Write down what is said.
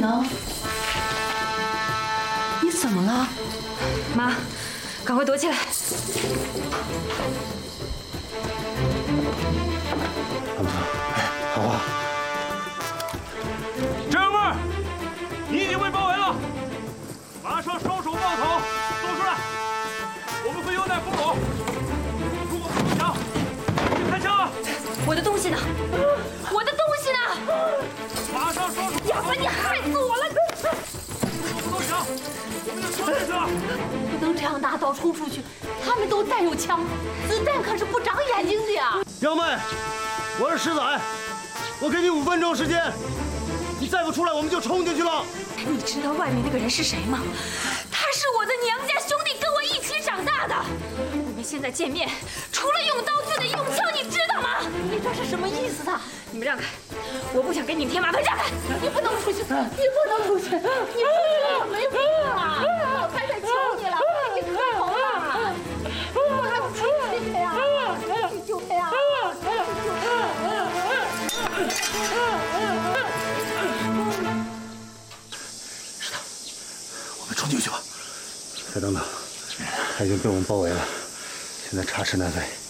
娘，你怎么了？ 妈，赶快躲起来！ 他们好啊！ 战友们，你已经被包围了，马上双手抱头，走出来！我们会优待俘虏。如果不投降，就开枪啊！ 我的东西呢？我的东西呢？ 马上双手！ 哑巴，你害死我了！ 不投降，我们就冲进去了。 不能这样大刀冲出去，他们都带有枪，子弹可是不长眼睛的呀！ 杨梅，我是石仔，我给你5分钟时间，你再不出来，我们就冲进去了。 你知道外面那个人是谁吗？他是我的娘家兄弟，跟我一起长大的。我们现在见面，除了用刀就得用枪，你知道吗？ 你这是什么意思啊？ 你们让开！我不想给你们添麻烦，让开！ 你不能出去，你不能出去，你出去没命啊！老太太求你了，快点开口啊！我还不出去呀！去救他呀！ 是他，我们冲进去吧。再等等，他已经被我们包围了，现在插翅难飞。